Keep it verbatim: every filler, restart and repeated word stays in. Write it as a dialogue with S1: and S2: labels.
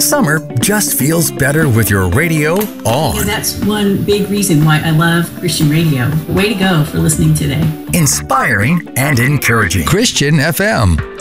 S1: Summer just feels better with your radio on.
S2: And that's one big reason why I love Christian radio. Way to go for listening today.
S1: Inspiring and encouraging. Christian F M.